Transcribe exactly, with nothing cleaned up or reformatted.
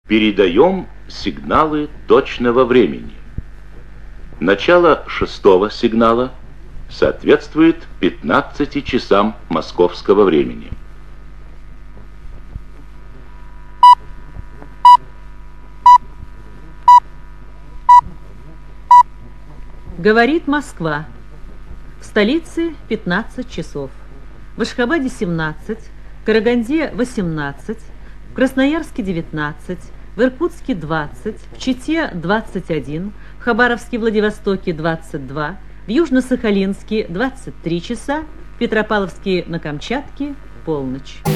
Передаем сигналы точного времени. Начало шестого сигнала соответствует пятнадцати часам московского времени. Говорит Москва. В столице пятнадцать часов. В Ашхабаде семнадцать, в Караганде восемнадцать, в Красноярске девятнадцать, в Иркутске двадцать, в Чите двадцать один, в Хабаровске и Владивостоке двадцать два, в Южно-Сахалинске двадцать три часа, в Петропавловске на Камчатке полночь.